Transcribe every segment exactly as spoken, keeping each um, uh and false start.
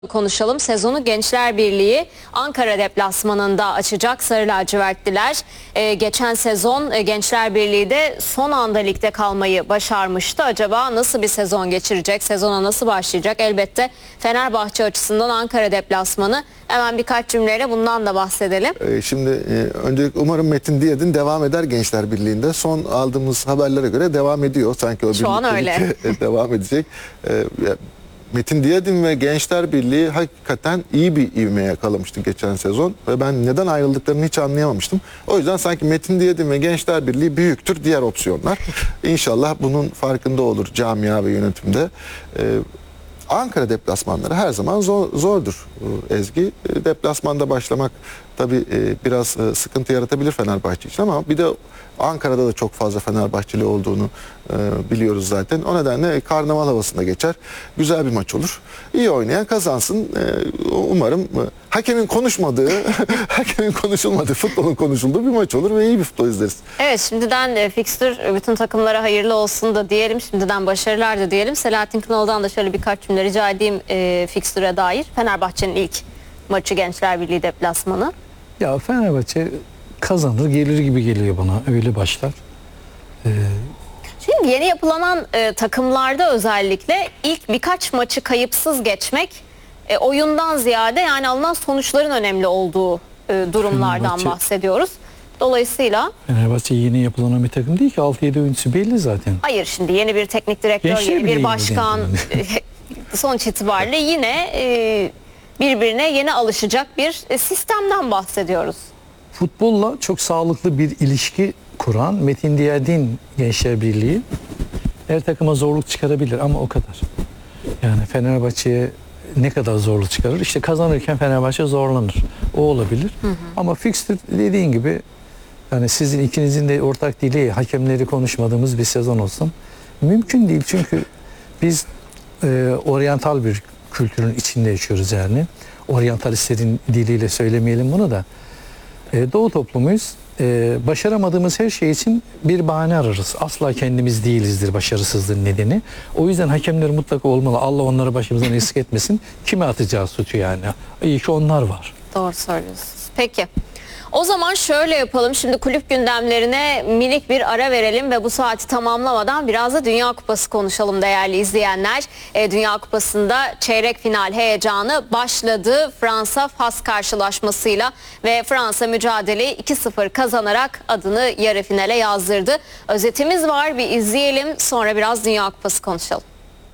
Konuşalım. Sezonu Gençler Birliği Ankara deplasmanında açacak Sarı Lacivertliler. Ee, geçen sezon e, Gençler Birliği de son anda ligde kalmayı başarmıştı. Acaba nasıl bir sezon geçirecek? Sezona nasıl başlayacak? Elbette Fenerbahçe açısından Ankara deplasmanı. Hemen birkaç cümleyle bundan da bahsedelim. Ee, şimdi e, öncelikle umarım Metin Diyadin devam eder Gençler Birliği'nde. Son aldığımız haberlere göre devam ediyor. Sanki o Şu an öyle. devam edecek. Ee, Metin Diyadin ve Gençler Birliği hakikaten iyi bir ivmeye yakalamıştı geçen sezon ve ben neden ayrıldıklarını hiç anlayamamıştım. O yüzden sanki Metin Diyadin ve Gençler Birliği büyüktür diğer opsiyonlar. İnşallah bunun farkında olur camia ve yönetimde. Ee, Ankara deplasmanları her zaman zor, zordur Ezgi. Deplasmanda başlamak tabii biraz sıkıntı yaratabilir Fenerbahçe için ama bir de Ankara'da da çok fazla Fenerbahçeli olduğunu biliyoruz zaten. O nedenle karnaval havasında geçer. Güzel bir maç olur. İyi oynayan kazansın. Umarım hakemin konuşmadığı, hakemin konuşulmadığı, futbolun konuşulduğu bir maç olur ve iyi bir futbol izleriz. Evet, şimdiden e, fikstür bütün takımlara hayırlı olsun da diyelim. Şimdiden başarılar da diyelim. Selahattin Kınalı'dan da şöyle birkaç cümle rica edeyim e, fikstüre dair. Fenerbahçe'nin ilk maçı Gençler Birliği deplasmanı. Ya Fenerbahçe kazanır gelir gibi geliyor bana. Öyle başlar. Ee, Şimdi yeni yapılanan e, takımlarda özellikle ilk birkaç maçı kayıpsız geçmek e, oyundan ziyade yani alınan sonuçların önemli olduğu e, durumlardan Fenerbahçe, bahsediyoruz. Dolayısıyla Fenerbahçe yeni yapılanan bir takım değil ki, altı yedi oyuncusu belli zaten. hayır, şimdi yeni bir teknik direktör, Gençler yeni bir Birliği başkan e, sonuç itibariyle yine e, birbirine yeni alışacak bir e, sistemden bahsediyoruz. Futbolla çok sağlıklı bir ilişki kuran Metin Diyadin Gençler Birliği her takıma zorluk çıkarabilir ama o kadar. Yani Fenerbahçe'ye ne kadar zorluk çıkarır? İşte kazanırken Fenerbahçe zorlanır. O olabilir. Hı hı. Ama fixture dediğin gibi yani sizin ikinizin de ortak dili hakemleri konuşmadığımız bir sezon olsun. Mümkün değil çünkü biz e, oryantal bir kültürün içinde yaşıyoruz yani. Oryantalistlerin diliyle söylemeyelim bunu da. E, Doğu toplumuyuz. E, başaramadığımız her şey için bir bahane ararız. Asla kendimiz değilizdir başarısızlığın nedeni. O yüzden hakemler mutlaka olmalı. Allah onları başımızdan eksik etmesin. Kime atacağız suçu yani? İyi ki onlar var. Doğru söylüyorsunuz. Peki. O zaman şöyle yapalım. Şimdi kulüp gündemlerine minik bir ara verelim ve bu saati tamamlamadan biraz da Dünya Kupası konuşalım değerli izleyenler. E, Dünya Kupası'nda çeyrek final heyecanı başladı. Fransa-Fas karşılaşmasıyla ve Fransa mücadeleyi iki sıfır kazanarak adını yarı finale yazdırdı. Özetimiz var, bir izleyelim, sonra biraz Dünya Kupası konuşalım.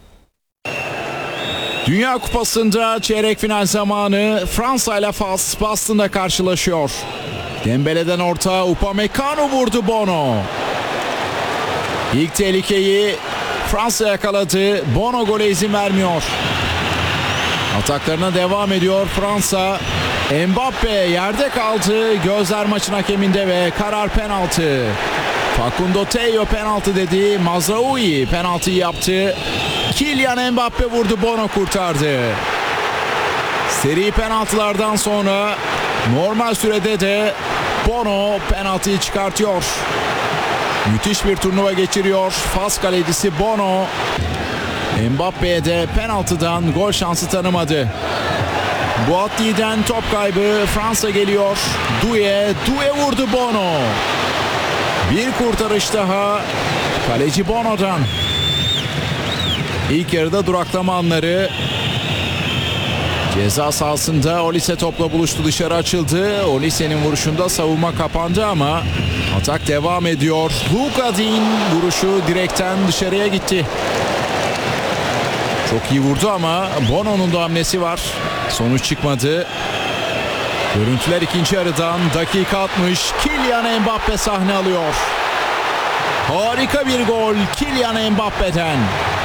Dünya Kupası'nda çeyrek final zamanı Fransa ile Fas Boston'da karşılaşıyor. Dembele'den orta, Upamecano vurdu Bono. İlk tehlikeyi Fransa yakaladı. Bono gole izin vermiyor. Ataklarına devam ediyor Fransa. Mbappe yerde kaldı. Gözler maçın hakeminde ve karar penaltı. Facundo Teo penaltı dedi. Mazraoui penaltıyı yaptı. Kylian Mbappe vurdu, Bono kurtardı. Seri penaltılardan sonra normal sürede de Bono penaltıyı çıkartıyor. Müthiş bir turnuva geçiriyor Fas kalecisi Bono. Mbappe'ye de penaltıdan gol şansı tanımadı. Boatly'den top kaybı, Fransa geliyor. Doué, Doué vurdu Bono. Bir kurtarış daha kaleci Bono'dan. İlk yarıda duraklama anları. Ceza sahasında Olise topla buluştu, dışarı açıldı. Olise'nin vuruşunda savunma kapandı ama atak devam ediyor. Lukadin vuruşu direkten dışarıya gitti. Çok iyi vurdu ama Bono'nun da hamlesi var. Sonuç çıkmadı. Görüntüler ikinci yarıdan, dakika altmış. Kylian Mbappe sahne alıyor. Harika bir gol Kylian Mbappe'den.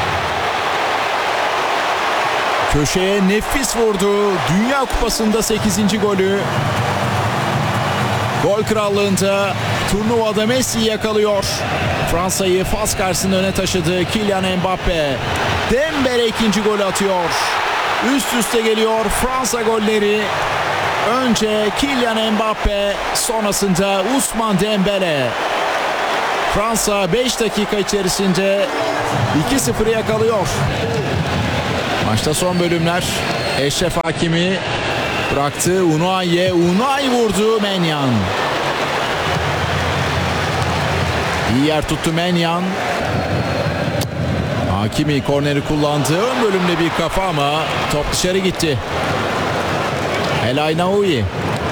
Köşeye nefis vurdu. Dünya Kupası'nda sekizinci golü. Gol krallığında turnuvada Messi'yi yakalıyor. Fransa'yı Fas karşısında öne taşıdı Kylian Mbappe. Dembele ikinci golü atıyor. Üst üste geliyor Fransa golleri. Önce Kylian Mbappe, sonrasında Ousmane Dembele. Fransa beş dakika içerisinde iki sıfırı yakalıyor. Maçta son bölümler. Eşref Hakimi bıraktı. Unai'ye. Unai vurdu. Menyan. İyi yer tuttu Menyan. Hakimi korneri kullandı. Ön bölümde bir kafa ama top dışarı gitti. El Aynaoui.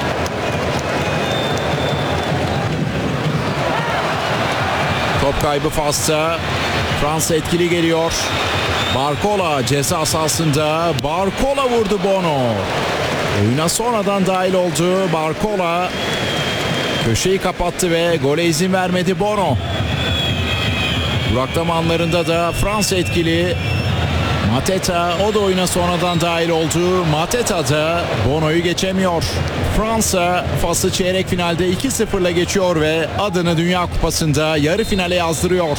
Top kaybı Fas'ta. Fransa etkili geliyor. Barcola ceza sahasında. Barcola vurdu Bono. Oyuna sonradan dahil oldu. Barcola köşeyi kapattı ve gole izin vermedi Bono. Duraklama anlarında da Fransa etkili. Mateta o da oyuna sonradan dahil oldu. Mateta da Bono'yu geçemiyor. Fransa Fas'ı çeyrek finalde iki sıfırla geçiyor ve adını Dünya Kupası'nda yarı finale yazdırıyor.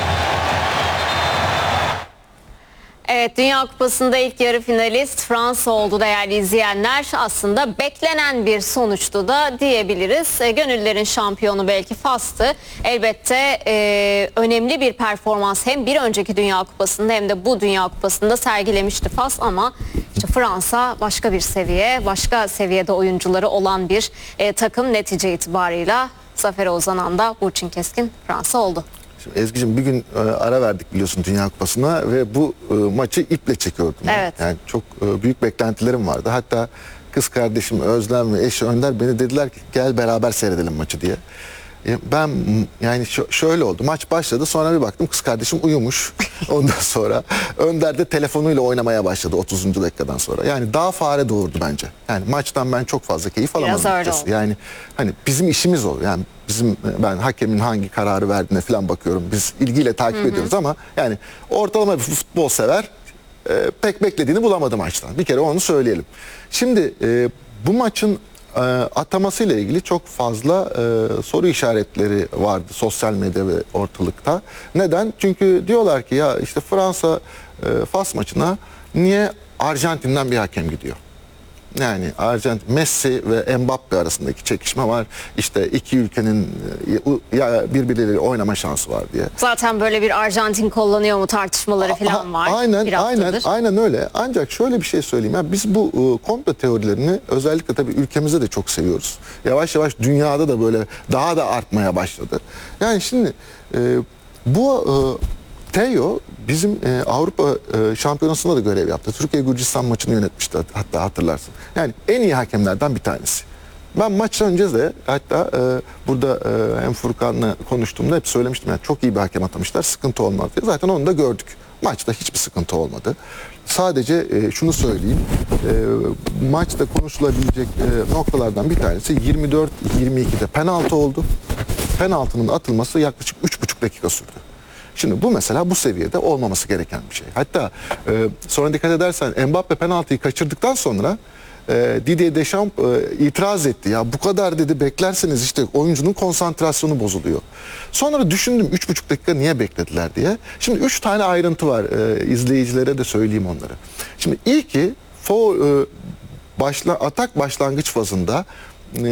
Evet, Dünya Kupası'nda ilk yarı finalist Fransa oldu değerli izleyenler. Aslında beklenen bir sonuçtu da diyebiliriz. E, gönüllerin şampiyonu belki Fas'tı. Elbette e, önemli bir performans hem bir önceki Dünya Kupası'nda hem de bu Dünya Kupası'nda sergilemişti Fas ama işte Fransa başka bir seviye, başka seviyede oyuncuları olan bir e, takım netice itibarıyla zafere uzanan da Burçin Keskin Fransa oldu. Ezgi'cim bir gün e, ara verdik biliyorsun Dünya Kupası'na ve bu e, maçı iple çekiyordum. Evet. Yani çok e, büyük beklentilerim vardı. Hatta kız kardeşim Özlem ve eşi Önder beni dediler ki gel beraber seyredelim maçı diye. E, ben yani şö- şöyle oldu. Maç başladı, sonra bir baktım kız kardeşim uyumuş. Ondan sonra Önder de telefonuyla oynamaya başladı otuzuncu dakikadan sonra. Yani daha fare doğurdu bence. Yani maçtan ben çok fazla keyif alamadım. Biraz öyle açıkçası. oldu. Yani hani bizim işimiz o. Yani bizim ben hakemin hangi kararı verdiğine falan bakıyorum. Biz ilgiyle takip hı hı. ediyoruz ama yani ortalama bir futbol sever e, pek beklediğini bulamadı maçtan. Bir kere onu söyleyelim. Şimdi e, bu maçın e, atamasıyla ilgili çok fazla e, soru işaretleri vardı sosyal medya ve ortalıkta. Neden? Çünkü diyorlar ki ya işte Fransa e, Fas maçına niye Arjantin'den bir hakem gidiyor? Yani Arjantin, Messi ve Mbappe arasındaki çekişme var. İşte iki ülkenin ya birbirleriyle oynama şansı var diye. Zaten böyle bir Arjantin kullanıyor mu tartışmaları falan var. Aynen, bir aynen, aynen öyle. Ancak şöyle bir şey söyleyeyim. Yani biz bu e, komplo teorilerini özellikle tabii ülkemizde de çok seviyoruz. Yavaş yavaş dünyada da böyle daha da artmaya başladı. Yani şimdi e, bu e, Theo bizim e, Avrupa e, Şampiyonası'nda da görev yaptı. Türkiye-Gürcistan maçını yönetmişti hatta hatırlarsın. Yani en iyi hakemlerden bir tanesi. Ben maçtan önce de hatta e, burada e, hem Furkan'la konuştuğumda hep söylemiştim. Yani çok iyi bir hakem atamışlar, sıkıntı olmaz diye. Zaten onu da gördük. Maçta hiçbir sıkıntı olmadı. Sadece e, şunu söyleyeyim. E, maçta konuşulabilecek e, noktalardan bir tanesi yirmi dört yirmi ikide penaltı oldu. Penaltının atılması yaklaşık üç buçuk dakika sürdü. Şimdi bu mesela bu seviyede olmaması gereken bir şey. Hatta e, sonra dikkat edersen Mbappe penaltıyı kaçırdıktan sonra e, Didier Deschamps e, itiraz etti. Ya bu kadar dedi beklerseniz işte oyuncunun konsantrasyonu bozuluyor. Sonra düşündüm üç buçuk dakika niye beklediler diye. Şimdi üç tane ayrıntı var. E, izleyicilere de söyleyeyim onları. Şimdi ilki fo, e, başla, atak başlangıç fazında e,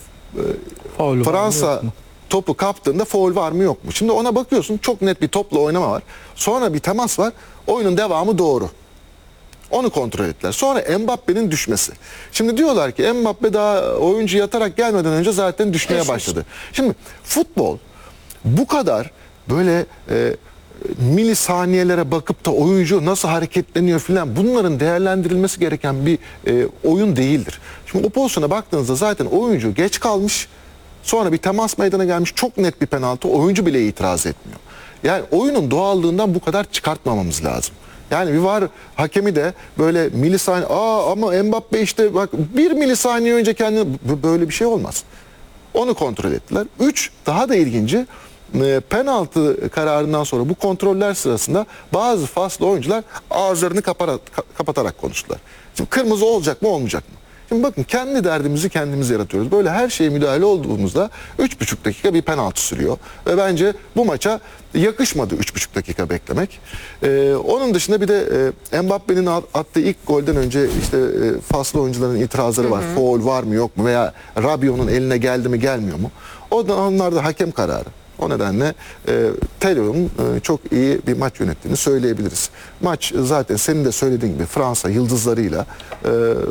e, Fransa topu kaptığında faul var mı yok mu? Şimdi ona bakıyorsun, çok net bir topla oynama var. Sonra bir temas var. Oyunun devamı doğru. Onu kontrol ettiler. Sonra Mbappe'nin düşmesi. Şimdi diyorlar ki Mbappe daha oyuncu yatarak gelmeden önce zaten düşmeye Düşmüş. başladı. Şimdi futbol bu kadar böyle e, milisaniyelere bakıp da oyuncu nasıl hareketleniyor filan, bunların değerlendirilmesi gereken bir e, oyun değildir. Şimdi o pozisyona baktığınızda zaten oyuncu geç kalmış. Sonra bir temas meydana gelmiş, çok net bir penaltı, oyuncu bile itiraz etmiyor. Yani oyunun doğallığından bu kadar çıkartmamamız lazım. Yani bir var hakemi de böyle milisaniye, aa ama Mbappe işte bak bir milisaniye önce kendini, böyle bir şey olmaz. Onu kontrol ettiler. Üç, daha da ilginci, e, penaltı kararından sonra bu kontroller sırasında bazı Faslı oyuncular ağızlarını kapatarak, kapatarak konuştular. Şimdi kırmızı olacak mı olmayacak mı? Şimdi bakın, kendi derdimizi kendimiz yaratıyoruz. Böyle her şeye müdahale olduğumuzda üç buçuk dakika bir penaltı sürüyor. Ve bence bu maça yakışmadı üç buçuk dakika beklemek. Ee, onun dışında bir de e, Mbappe'nin attığı ilk golden önce işte e, Faslı oyuncuların itirazları var. Hı hı. Faul var mı yok mu, veya Rabiot'un eline geldi mi gelmiyor mu? O da, onlar da hakem kararı. O nedenle e, Théo'nun e, çok iyi bir maç yönettiğini söyleyebiliriz. Maç zaten senin de söylediğin gibi Fransa yıldızlarıyla e,